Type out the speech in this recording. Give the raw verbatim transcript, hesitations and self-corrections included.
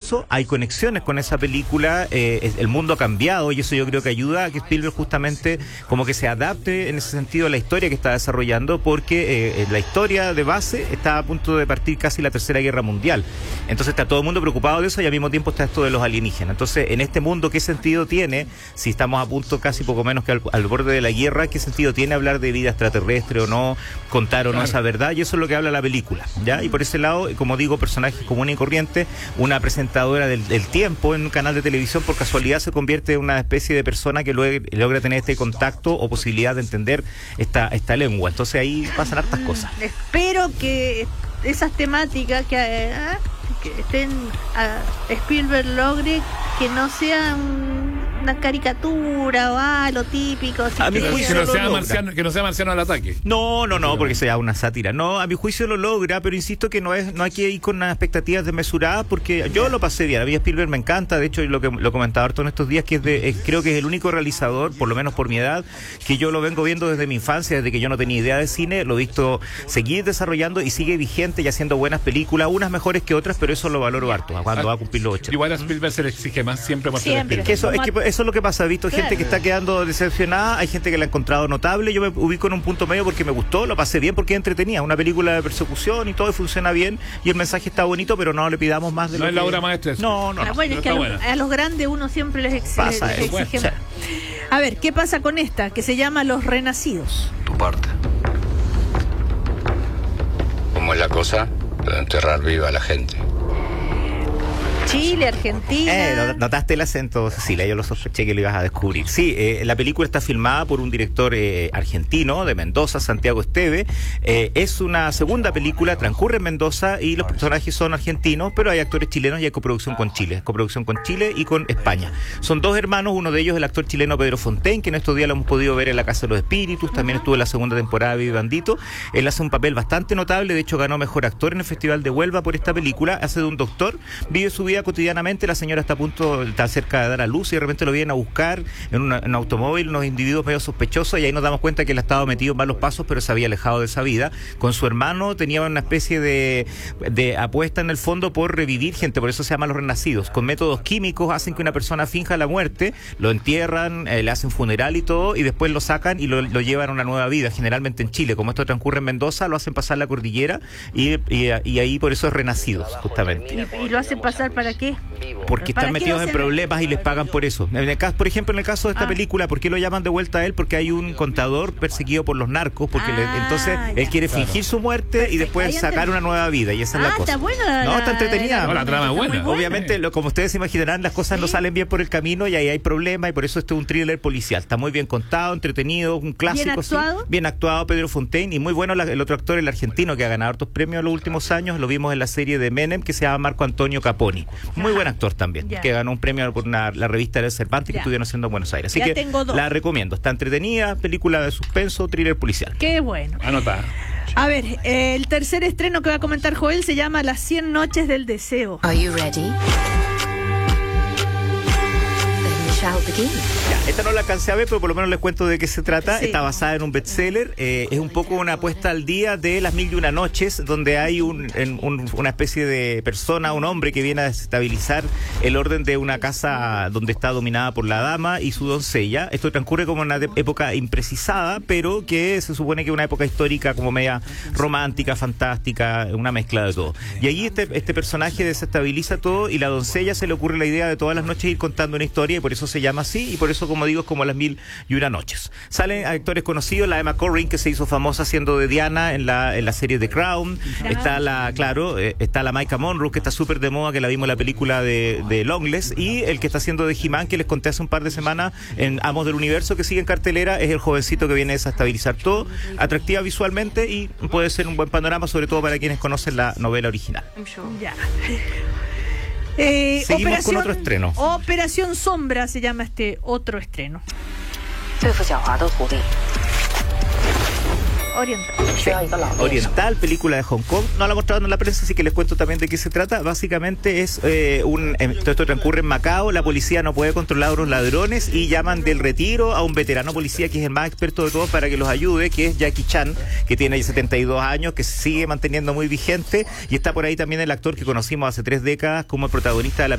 eso, hay conexiones con esa película, eh, el mundo ha cambiado y eso yo creo que ayuda a que Spielberg justamente como que se adapte en ese sentido a la historia que está desarrollando, porque eh, la historia de base está a punto de partir casi la Tercera Guerra Mundial. Entonces está todo el mundo preocupado de eso y al mismo tiempo está esto de los alienígenas. Entonces, en este mundo, ¿qué sentido tiene, si estamos a punto casi poco menos que al, al borde de la guerra, qué sentido tiene hablar de vida extraterrestre o no, contar o no esa verdad? Y eso es lo que habla la película, ¿ya? Y por ese lado, como digo, personajes comunes y corrientes, una presentadora del, del tiempo en un canal de televisión por casualidad se convierte en una especie de persona que logra, logra tener este contacto o posibilidad de entender esta, esta lengua. Entonces ahí pasan hartas cosas. Espero que esas temáticas que, eh, que estén a Spielberg logre que no sean una caricatura o ah, lo típico. A mi juicio que, no sea lo marciano, que no sea marciano al ataque. No, no, no, porque sea una sátira. No, a mi juicio lo logra, pero insisto que no es, no hay que ir con unas expectativas desmesuradas, porque yo lo pasé bien. A mí Spielberg me encanta, de hecho lo que lo comentaba harto en estos días, que es de, es, creo que es el único realizador, por lo menos por mi edad, que yo lo vengo viendo desde mi infancia, desde que yo no tenía idea de cine, lo he visto seguir desarrollando y sigue vigente y haciendo buenas películas, unas mejores que otras, pero eso lo valoro harto cuando va a cumplir los ochenta. Igual a Spielberg se le exige más siempre por ser Spielberg. Que eso, es que eso es lo que pasa, he visto claro. gente que está quedando decepcionada, hay gente que la ha encontrado notable, yo me ubico en un punto medio porque me gustó, lo pasé bien porque entretenía, una película de persecución y todo funciona bien y el mensaje está bonito, pero no le pidamos más de no lo es que... la obra maestra. No, no, ah, no. Bueno, no es que a los, a los grandes uno siempre les, ex, pasa les eso, exige bueno, más. Sí. A ver, ¿qué pasa con esta? Que se llama Los Renacidos. Tu parte. ¿Cómo es la cosa? Lo de enterrar viva a la gente. Chile, Argentina. Eh, notaste el acento, Cecilia, yo lo sospeché que lo ibas a descubrir. Sí, eh, la película está filmada por un director eh, argentino de Mendoza, Santiago Esteve. Eh, es una segunda película, transcurre en Mendoza y los personajes son argentinos, pero hay actores chilenos y hay coproducción con Chile, coproducción con Chile y con España. Son dos hermanos, uno de ellos el actor chileno Pedro Fontaine, que en estos días lo hemos podido ver en La Casa de los Espíritus, también estuvo en la segunda temporada de Vivi Bandito. Él hace un papel bastante notable, de hecho ganó mejor actor en el Festival de Huelva por esta película, hace de un doctor, vive su vida cotidianamente, la señora está a punto, está cerca de dar a luz y de repente lo vienen a buscar en, una, en un automóvil, unos individuos medio sospechosos, y ahí nos damos cuenta que él ha estado metido en malos pasos, pero se había alejado de esa vida. Con su hermano tenía una especie de, de apuesta en el fondo por revivir gente, por eso se llama Los Renacidos. Con métodos químicos hacen que una persona finja la muerte, lo entierran, eh, le hacen funeral y todo, y después lo sacan y lo, lo llevan a una nueva vida, generalmente en Chile. Como esto transcurre en Mendoza, lo hacen pasar la cordillera y, y, y ahí por eso es Renacidos, justamente. ¿Y, y lo hacen pasar para qué? Porque están metidos en problemas y les pagan por eso. En el caso, por ejemplo, en el caso de esta ah. película, ¿por qué lo llaman de vuelta a él? Porque hay un contador perseguido por los narcos, porque ah, le, entonces él quiere claro. fingir su muerte Perfecto. y después sacar una nueva vida, y esa ah, es la cosa. Está buena no, está entretenida. No, la trama es buena. Obviamente, lo, como ustedes se imaginarán, las cosas sí. no salen bien por el camino y ahí hay problemas, y por eso este es un thriller policial. Está muy bien contado, entretenido, un clásico. Bien actuado. Sí, bien actuado Pedro Fontaine, y muy bueno la, el otro actor, el argentino, que ha ganado hartos premios en los últimos años. Lo vimos en la serie de Menem, que se llama Marco Antonio Caponi. Muy buen actor también, ya. que ganó un premio por una, la revista del Cervantes ya. que estuvieron haciendo en Buenos Aires. Así ya que la recomiendo. Está entretenida, película de suspenso, thriller policial. Qué bueno. Anota. A ver, eh, el tercer estreno que va a comentar Joel se llama Las cien noches del deseo. Are you ready? Ya, esta no la alcancé a ver, pero por lo menos les cuento de qué se trata. Sí. Está basada en un bestseller. Eh, es un poco una apuesta al día de Las mil y una noches, donde hay un, en, un, una especie de persona, un hombre que viene a desestabilizar el orden de una casa donde está dominada por la dama y su doncella. Esto transcurre como una época imprecisada, pero que se supone que es una época histórica como media romántica, fantástica, una mezcla de todo. Y allí este, este personaje desestabiliza todo y la doncella se le ocurre la idea de todas las noches ir contando una historia, y por eso se llama así, y por eso, como digo, es como Las mil y una noches. Salen actores conocidos, la Emma Corrin, que se hizo famosa siendo de Diana en la, en la serie The Crown. Está la, claro, eh, está la Maika Monroe, que está súper de moda, que la vimos en la película de, de Longless, y el que está haciendo de He-Man, que les conté hace un par de semanas en Amos del Universo, que sigue en cartelera, es el jovencito que viene a desestabilizar todo, atractiva visualmente, y puede ser un buen panorama, sobre todo para quienes conocen la novela original. Ya. Eh, Seguimos con otro estreno. Operación Sombra se llama este otro estreno. Oriental. Sí. Oriental, película de Hong Kong. No la mostraron en la prensa, así que les cuento también de qué se trata. Básicamente es eh, un eh, todo esto transcurre en Macao. La policía no puede controlar a los ladrones y llaman del retiro a un veterano policía que es el más experto de todos para que los ayude, que es Jackie Chan, que tiene setenta y dos años, que se sigue manteniendo muy vigente, y está por ahí también el actor que conocimos hace tres décadas como el protagonista de la